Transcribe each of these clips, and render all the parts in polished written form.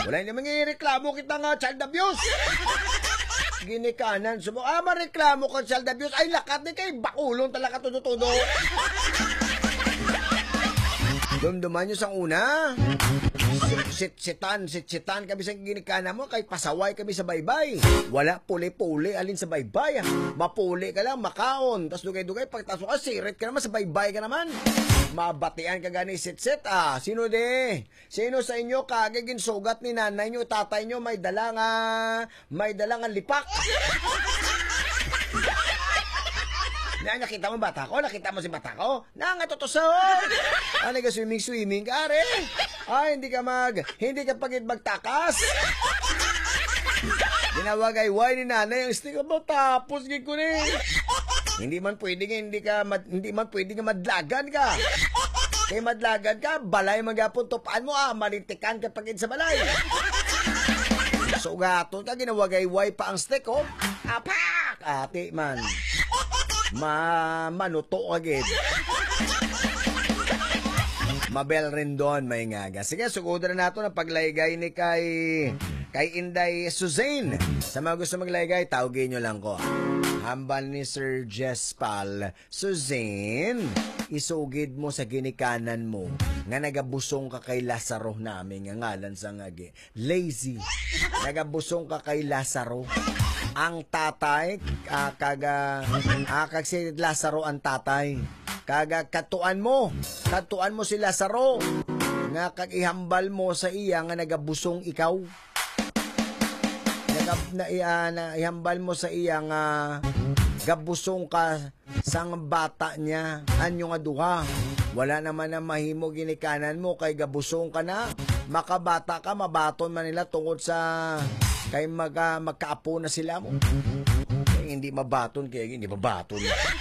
Wala naman reklamo kita nga child abuse. Ginikanan, mareklamo ka child abuse. Ay, lakat ni kay bakulong talaga tudo-tudo. Dumduman nyo sa una. Sitsitan kami sa ginikanan mo, kay pasaway kami sa baybay. Wala puli-puli, alin sa baybay. Mapuli ka lang, makaon. Tas dugay-dugay, pagtaso ka, sirit ka naman, sa baybay ka naman. Mabatian ka gani sit-sit. Sino Sino sa inyo kagiging sugat ni nanay nyo, tatay nyo, may dalang lipak? Nakita mo bata ko? Nakita mo si bata ko? Nangatutusaw! Ano ka swimming ka, are? Hindi ka pagit magtakas. Ginawag ay why ni nanay ang stick mo, tapos ko ni. Hindi man pwedeng madlagan ka. Kaya madlagan ka, balay magapon tupaan mo, malintikan ka pagin sa balay. So gato ka, ginawag ay why pa ang stick, Apak! Ate man. Manuto agad. Mabel rin doon, may ngaga. Sige, sugudan na nato ng paglaygay ni kay Inday Suzanne. Sa mga gusto maglaygay, tawagin nyo lang ko. Hambal ni Sir Jespal. Suzanne, isugid mo sa ginikanan mo nga nagabusong ka kay Lazaro namin nga ngalan sa ngagi. Lazy. Nagabusong ka kay Lazaro. Ang tatay, kag si Lazaro ang tatay. Katuan mo si Lazaro. Nga kag ihambal mo sa iya nga nagabusong ikaw. Ihambal mo sa iya nga gabusong ka sang bata niya. Anyo nga duha. Wala naman na mahimo ginikanan mo kay gabusong ka na. Makabata ka, mabaton man nila tungod sa kay magkaapo na sila mo. Kaya hindi mabaton, kaya hindi mabaton.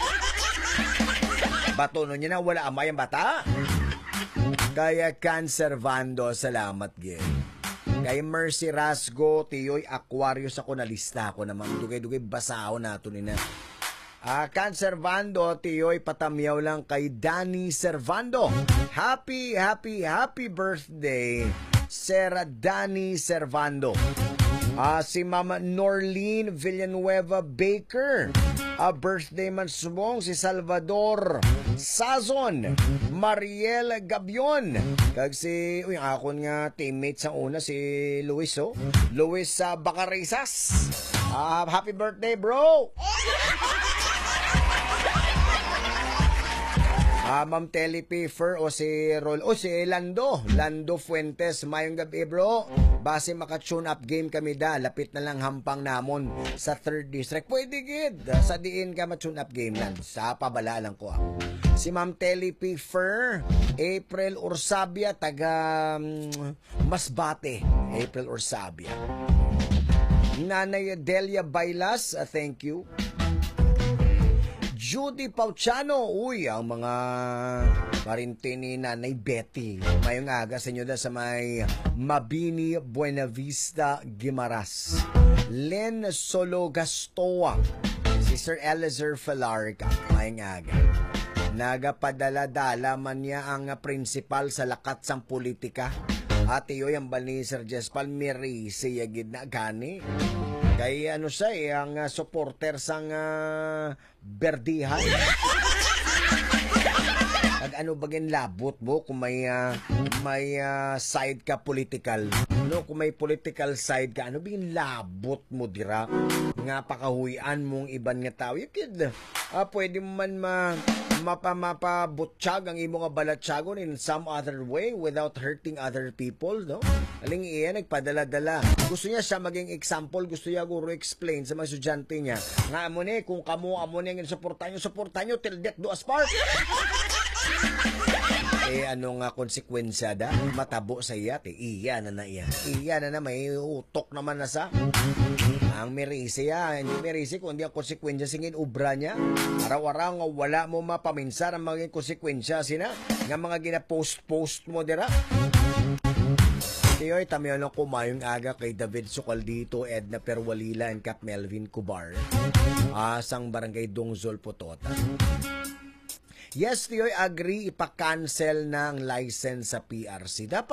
Batonon niya na, wala amay ang bata. Kaya Cancervando, salamat gin. Kay Mercy Rasgo, Tiyoy Aquarius ako na lista ako naman. Dugay-dugay basaho nato nina. Cancervando, Tiyoy patamyaw lang kay Danny Servando. Happy birthday, Sir Danny Servando. Si Mama Norlene Villanueva Baker. Birthday man sumong si Salvador Sazon. Mariel Gabion. Kag si akon nga teammate sa una si Luis Luis Bacarizas. Happy birthday, bro. Ma'am Telly Piffer o si Lando Fuentes. Mayong gabi, bro. Base maka-tune up game kami lapit na lang hampang namon sa 3rd district. Pwede gid. Sa diin ka ma-tune up game lang. Sa pabala lang ko Si Ma'am Telly Piffer, April Ursabia, taga Masbate. April Ursabia. Nanay Delia Bailas, thank you. Judy Pauchano, ang mga parinti ni Nanay Betty. Mayong aga sa inyo sa may Mabini, Buena Vista, Guimaras. Len Solo Gastoa, si Sir Eliezer Falarca. Mayong aga. Nagapadala-dala man niya ang principal sa lakat sang politika. At iyo yung bali ni Sir Jespal Miri siya gid na gani. Kay siya ang supporter sang Berdihan. At bagin labot mo kung may side ka political. Kung may political side ka, bagin labot mo dira. Nga pakahuyan mong iban nga tao. Pwede mo man mapabutsyag ang imo nga balatsagon in some other way without hurting other people, Aling iyan, nagpadala-dala. Gusto niya siya maging example, gusto niya guro explain sa mga estudyante niya. Nga amo kung kamo nga suportahan nyo till death do us part. Ano nga konsekwensya da? Matabo sa iya, iya na may utok naman na sa. Ang merisi hindi merisi kundi ang konsekwensya singin ubra niya. Araw-araw nga wala mo mapaminsan ang maging konsekwensya sina nga mga gina-post mo dira. Tiyoy, tamiyo lang kumayong aga kay David Sukaldito, Edna Perwalila, and Cap Melvin Cubar. Sang barangay Dongzol, Potota. Yes, Tiyoy, agree, ipa-cancel ng license sa PRC. Dapat